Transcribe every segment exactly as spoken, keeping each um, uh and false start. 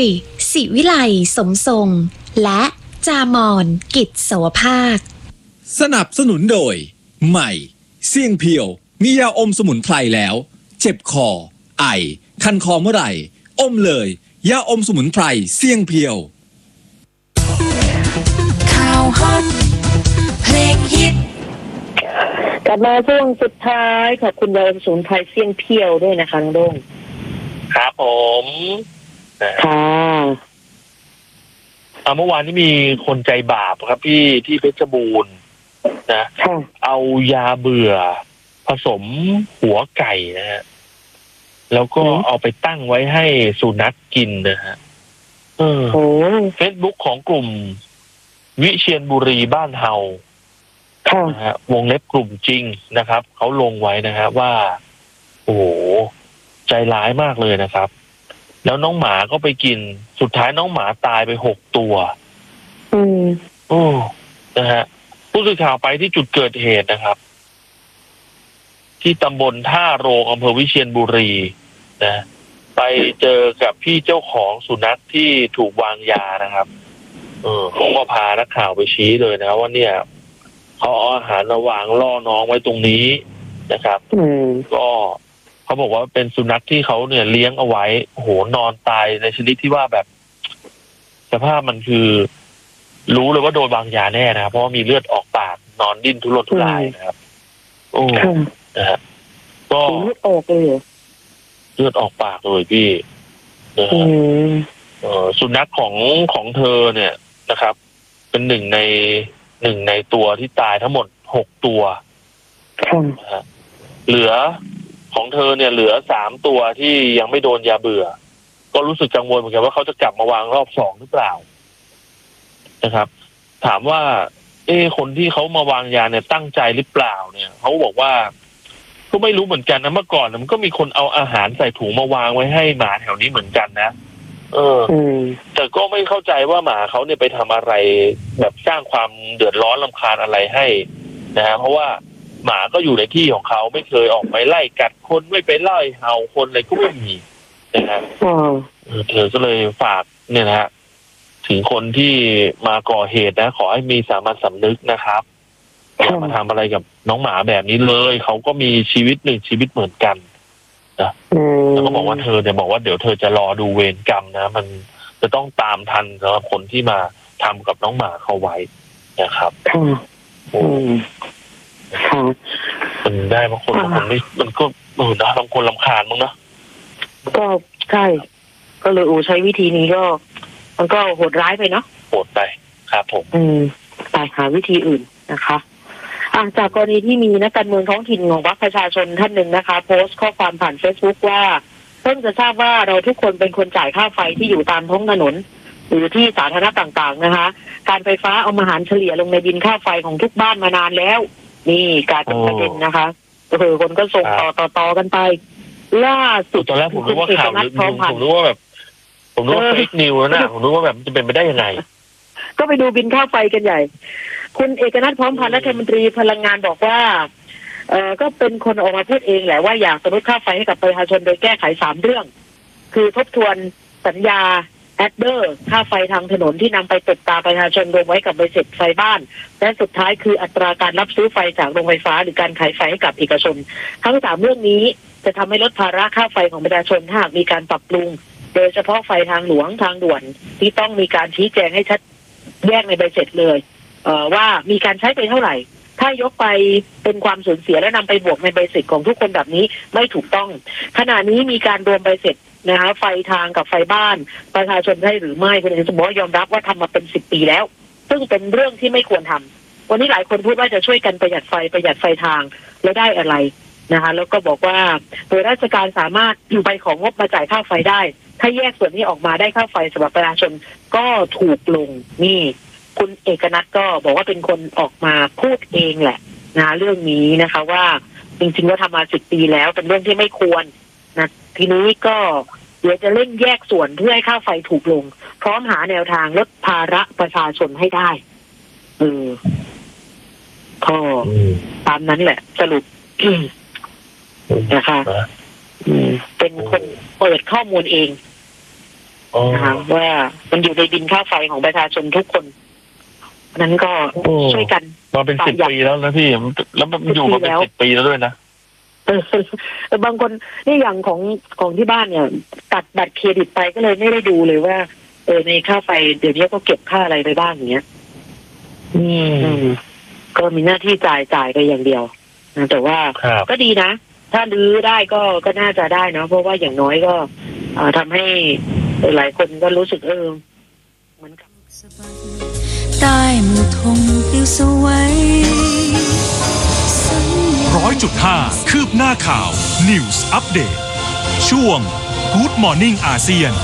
ศิวิไลสมทรงและจามอนกิจสวภาคสนับสนุนโดยใหม่เสี่ยงเพียวมียาอมสมุนไพรแล้วเจ็บคอไอคันคอเมื่อไหร่อมเลยยาอมสมุนไพรเสี่ยงเพียวข่าวฮอตเพลงฮิตกลับมาช่วงสุดท้ายขอบคุณยาอมสมุนไพรเสี่ยงเพียวด้วยนะคะน้องโด่งครับผมค่ะเมื่อวานนี้มีคนใจบาปครับพี่ที่เพชรบูรณ์นะเอายาเบื่อผสมหัวไก่นะฮะแล้วก็เอาไปตั้งไว้ให้สุนัขกินนะฮะเออเฟซบุ๊กของกลุ่มวิเชียรบุรีบ้านเฮานะฮะวงเล็บกลุ่มจริงนะครับเขาลงไว้นะฮะว่าโอ้โหใจร้ายมากเลยนะครับแล้วน้องหมาก็ไปกินสุดท้ายน้องหมาตายไปหกตัวอืมโอ้นะฮะผู้สื่อข่าวไปที่จุดเกิดเหตุนะครับที่ตำบลท่าโรงอำเภอวิเชียรบุรีนะไปเจอกับพี่เจ้าของสุนัขที่ถูกวางยานะครับเออเขาก็พานักข่าวไปชี้เลยนะว่าเนี่ยเขาเอาอาหารมาวางล่อน้องไว้ตรงนี้นะครับก็เขาบอกว่าเป็นสุนัขที่เขาเนี่ยเลี้ยงเอาไว้โอ้โหนอนตายในชนิดที่ว่าแบบสภาพมันคือรู้เลยว่าโดนวางยาแน่นะครับเพราะว่ามีเลือดออกปากนอนดิ้นทุรนทุรายนะครับโอ้นะฮะก็เลือดออกเลยเลือดออกปากเลยพี่นะฮะเออสุนัขของของเธอเนี่ยนะครับเป็นหนึ่งในหนึ่งในตัวที่ตายทั้งหมดหกตัวนะฮะเหลือของเธอเนี่ยเหลือสามตัวที่ยังไม่โดนยาเบื่อก็รู้สึกกังวลเหมือนกันว่าเขาจะกลับมาวางรอบสองหรือเปล่านะครับถามว่าเอ๊ะคนที่เขามาวางยาเนี่ยตั้งใจหรือเปล่าเนี่ยเขาบอกว่าก็ไม่รู้เหมือนกันนะเมื่อก่อนมันก็มีคนเอาอาหารใส่ถุงมาวางไว้ให้หมาแถวนี้เหมือนกันนะเออแต่ก็ไม่เข้าใจว่าหมาเขาเนี่ยไปทำอะไรแบบสร้างความเดือดร้อนรำคาญอะไรให้นะฮะเพราะว่าหมาก็อยู่ในที่ของเขาไม่เคยออกไปไล่กัดคนไม่ไปไล่เห่าคนอะไรก็ไม่มีนะฮะเธอก็เลยฝากเนี่ยนะฮะถึงคนที่มาก่อเหตุนะขอให้มีสามัญสำนึกนะครับอย่ามาทำอะไรกับน้องหมาแบบนี้เลยเขาก็มีชีวิตหนึ่งชีวิตเหมือนกันนะแล้วก็บอกว่าเธอเนี่ยบอกว่าเดี๋ยวเธอจะรอดูเวรกรรมนะมันจะต้องตามทันสำหรับคนที่มาทำกับน้องหมาเขาไว้นะครับมันได้บางคนบางคนไม่มันก็เออนะบางคนรำคาญมั้งนะก็ใช่ก็เลยอูใช้วิธีนี้ก็มันก็โหดร้ายไปเนาะโหดไปครับผมอืมไปหาวิธีอื่นนะคะอ่ะจากกรณีที่มีนักการเมืองท้องถิ่นของพรรคประชาชนท่านหนึ่งนะคะโพสต์ข้อความผ่าน Facebook ว่าเพิ่งจะทราบว่าเราทุกคนเป็นคนจ่ายค่าไฟที่อยู่ตามท้องถนนหรือที่สาธารณะต่างๆนะคะการไฟฟ้าเอามาหารเฉลี่ยลงในบินค่าไฟของทุกบ้านมานานแล้วนี่กลายเป็นประเด็นนะคะเออคนก็ส่งต่อต่อต่อกันไปล่าสุดตอนแรกผมรู้ว่าข่าวลือผมรู้ว่าแบบผมรู้ว่าเฟกนิวแล้วนะผมรู้ว่าแบบจะเป็นไปได้ยังไงก็ไปดูบินค่าไฟกันใหญ่คุณเอกนัทพร้อมพันธ์รัฐมนตรีพลังงานบอกว่าเออก็เป็นคนออกมาพูดเองแหละว่าอยากลดค่าไฟให้กับประชาชนโดยแก้ไขสามเรื่องคือทบทวนสัญญาแอดเดอร์ค่าไฟทางถนนที่นำไปติดตาประชาชนรวมไว้กับใบเสร็จไฟบ้านและสุดท้ายคืออัตราการรับซื้อไฟจากโรงไฟฟ้าหรือการขายไฟให้กับเอกชนทั้งสามเรื่องนี้จะทำให้ลดภาระค่าไฟของประชาชนถ้าหากมีการปรับปรุงโดยเฉพาะไฟทางหลวงทางด่วนที่ต้องมีการชี้แจงให้ชัดแยกในใบเสร็จเลยเอ่อว่ามีการใช้ไปเท่าไหร่ถ้ายกไปเป็นความสูญเสียและนำไปบวกในใบเสร็จของทุกคนแบบนี้ไม่ถูกต้องขณะนี้มีการรวมใบเสร็จนะคะไฟทางกับไฟบ้านประชาชนได้หรือไม่คุณเอกสมบอกยอมรับว่าทำมาเป็นสิบปีแล้วซึ่งเป็นเรื่องที่ไม่ควรทำวันนี้หลายคนพูดว่าจะช่วยกันประหยัดไฟประหยัดไฟทางแล้วได้อะไรนะคะแล้วก็บอกว่าโดยราชการสามารถอยู่ใบของงบมาจ่ายค่าไฟได้ถ้าแยกส่วนนี้ออกมาได้ค่าไฟสำหรับประชาชนก็ถูกลงนี่คุณเอกนัทก็บอกว่าเป็นคนออกมาพูดเองแหละนะเรื่องนี้นะคะว่าจริงๆแล้วทำมาสิบปีแล้วเป็นเรื่องที่ไม่ควรนะทีนี้ก็เดี๋ยวจะเร่งแยกส่วนเพื่อให้ค่าไฟถูกลงพร้อมหาแนวทางลดภาระประชาชนให้ได้เออก็ตามนั้นแหละสรุปนะคะเป็นคนเปิดข้อมูลเองนะคะว่ามันอยู่ในบินค่าไฟของประชาชนทุกคนนั้นก็ช่วยกันมาเป็นสิบปีแล้วนะพี่แล้วมันอยู่มาเป็นสิบปีแล้วด้วยนะแต่บางคนนี่อย่างของของที่บ้านเนี่ยตัดบัตรเครดิตไปก็เลยไม่ได้ดูเลยว่าเออในค่าไฟเดี๋ยวนี้ก็เก็บค่าอะไรไปบ้างอย่างเงี้ยอืมก็มีหน้าที่จ่ายจ่ายไปอย่างเดียวนะแต่ว่าก็ดีนะถ้ารื้อได้ก็ก็น่าจะได้เนาะเพราะว่าอย่างน้อยก็ทำให้หลายคนก็รู้สึกเออเหมือนกับใต้มือธงปลิวสวยร้อยจุดห้าคืบหน้าข่าว News Update ช่วง Good Morning อาเซียน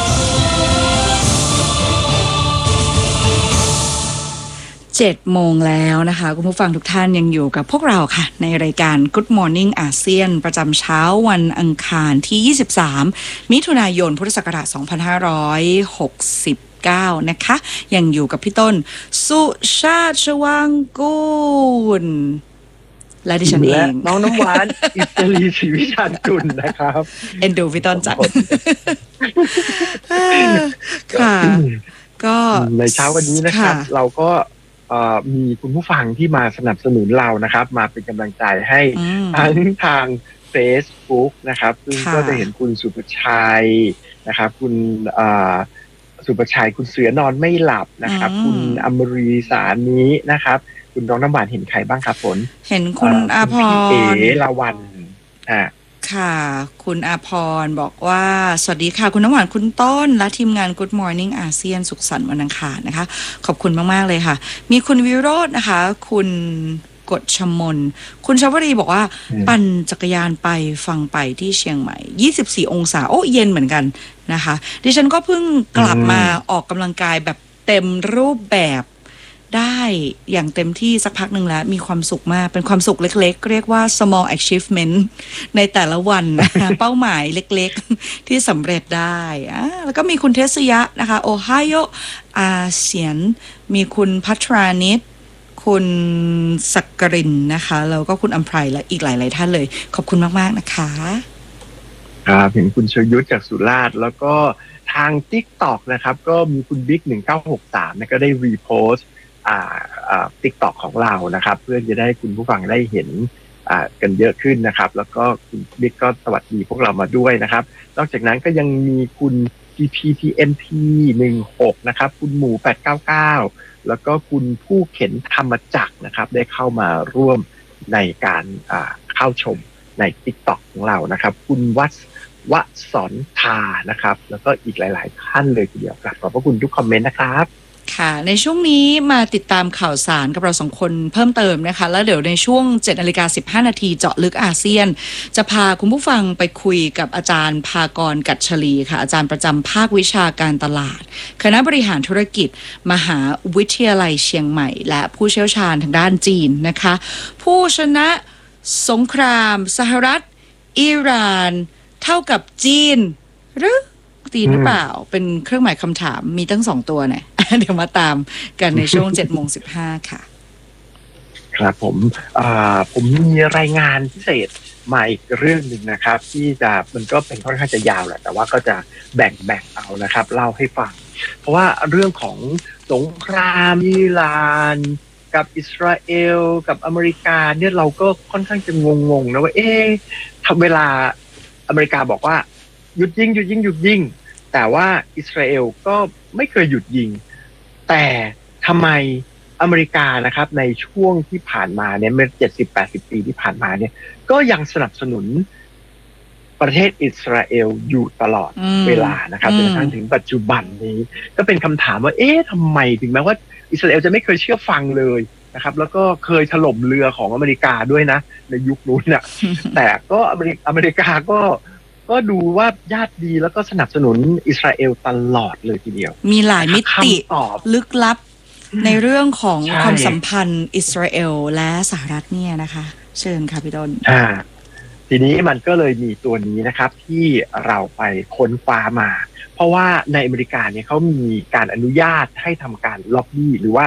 เจ็ดโมงแล้วนะคะคุณผู้ฟังทุกท่านยังอยู่กับพวกเราค่ะในรายการ Good Morning อาเซียนประจำเช้าวันอังคารที่ยี่สิบสามมิถุนายนพุทธศักราชสองพันห้าร้อยหกสิบเก้านะคะยังอยู่กับพี่ต้นสุชาติชวังกูลและดิฉันเองน้องน้ำหวานอิสรีศรีวิชาญกุลนะครับเอ็นดูพี่ต้นจังค่ะก็ในเช้าวันนี้นะครับเราก็มีคุณผู้ฟังที่มาสนับสนุนเรานะครับมาเป็นกำลังใจให้ทั้งทาง Facebook นะครับซึ่งก็จะเห็นคุณสุภชัยนะครับคุณสุภชัยคุณเสือนอนไม่หลับนะครับคุณอมรีสานี้นะครับคุณน้องน้ำหวานเห็นใครบ้างครับฝนเห็นคุณอาภรเอ๋ลาวันอ่าค่ะคุณอาภรบอกว่าสวัสดีค่ะคุณน้ำหวานคุณต้นและทีมงาน Good Morning อาเซียนสุขสันต์วันอังคารนะคะขอบคุณมากๆเลยค่ะมีคุณวิโรจน์นะคะคุณกฎชมนคุณชวรีบอกว่าปั่นจักรยานไปฟังไปที่เชียงใหม่ยี่สิบสี่องศาโอ้เย็นเหมือนกันนะคะดิฉันก็เพิ่งกลับมาออกกำลังกายแบบเต็มรูปแบบได้อย่างเต็มที่สักพักหนึ่งแล้วมีความสุขมากเป็นความสุขเล็กๆเรียกว่า small achievement ในแต่ละวันนะคะเป้าหมายเล็กๆที่สำเร็จได้อ่าแล้วก็มีคุณเทศยะนะคะโอไฮโออาเซียนมีคุณพัทรานิตคุณสักกรินนะคะแล้วก็คุณอัมไพรและอีกหลายๆท่านเลยขอบคุณมากๆนะคะครับเห็นคุณชยุทธจากสุราษฎร์แล้วก็ทาง TikTok นะครับก็มีคุณบิ๊กหนึ่งเก้าหกสามนะก็ได้รีโพสต์อ่าอ่า TikTok ของเรานะครับเพื่อจะได้คุณผู้ฟังได้เห็นอ่ากันเยอะขึ้นนะครับแล้วก็คุณบิ๊กก็สวัสดีพวกเรามาด้วยนะครับนอกจากนั้นก็ยังมีคุณ พี พี ที เอ็น พี หนึ่งหกนะครับคุณหมูแปดเก้าเก้าแล้วก็คุณผู้เข็นธรรมจักรนะครับได้เข้ามาร่วมในการอ่าเข้าชมใน TikTok ของเรานะครับคุณวัฒวสรธานะครับแล้วก็อีกหลายๆท่านเลยทีเดียวครับขอบพระคุณทุกคอมเมนต์นะครับค่ะในช่วงนี้มาติดตามข่าวสารกับเราสองคนเพิ่มเติมนะคะแล้วเดี๋ยวในช่วง เจ็ดนาฬิกาสิบห้านาทีเจาะลึกอาเซียนจะพาคุณผู้ฟังไปคุยกับอาจารย์ภากรกัจฉลีค่ะอาจารย์ประจำภาควิชาการตลาดคณะบริหารธุรกิจมหาวิทยาลัยเชียงใหม่และผู้เชี่ยวชาญทางด้านจีนนะคะผู้ชนะสงครามสหรัฐอิหร่านเท่ากับจีนหรือจีนหรือเปล่าเป็นเครื่องหมายคำถามมีตั้งสองตัวเนี่ยเดี๋ยวมาตามกันในช่วง เจ็ดโมงสิบห้า ค่ะครับผมอ่าผมมีรายงานพิเศษมาอีกเรื่องหนึ่งนะครับที่จะมันก็เป็นค่อนข้างจะยาวแหละแต่ว่าก็จะแบ่งแบ่งเอานะครับเล่าให้ฟังเพราะว่าเรื่องของสงครามอิหร่านกับอิสราเอลกับอเมริกาเนี่ยเราก็ค่อนข้างจะงงๆนะว่าเอ๊ะทำเวลาอเมริกาบอกว่าหยุดยิงหยุดยิงหยุดยิงแต่ว่าอิสราเอลก็ไม่เคยหยุดยิงแต่ทำไมอเมริกานะครับในช่วงที่ผ่านมาเนี่ยเมื่อ เจ็ดสิบ แปดสิบ ปีที่ผ่านมาเนี่ยก็ยังสนับสนุนประเทศอิสราเอลอยู่ตลอดเวลานะครับจนกระทั่งถึงปัจจุบันนี้ก็เป็นคำถามว่าเอ๊ะทำไมถึงแม้ว่าอิสราเอลจะไม่เคยเชื่อฟังเลยนะครับแล้วก็เคยถล่มเรือของอเมริกาด้วยนะในยุคนู้นน่ะ แต่ก็อเมริกาอเมริกาก็ก็ดูว่าญาติดีแล้วก็สนับสนุนอิสราเอลตลอดเลยทีเดียวมีหลายมิติลึกลับในเรื่องของความสัมพันธ์อิสราเอลและสหรัฐเนี่ยนะคะเชิญค่ะพี่ต้นอ่าทีนี้มันก็เลยมีตัวนี้นะครับที่เราไปค้นคว้ามาเพราะว่าในอเมริกาเนี่ยเขามีการอนุญาตให้ทำการล็อบบี้หรือว่า